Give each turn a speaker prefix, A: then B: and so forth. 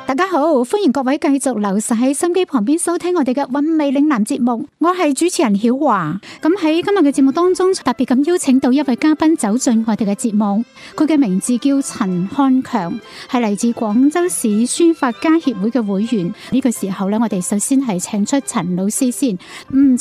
A: 大家好，歡迎各位繼續留守喺心機旁邊收聽我哋嘅韻味嶺南節目，我係主持人曉華。咁喺今日嘅節目當中，特別咁邀請到一位嘉賓走進我哋嘅節目，佢嘅名字叫陳漢強，係嚟自廣州市書法家協會嘅會員。呢個時候呢，我哋首先係請出陳老師先。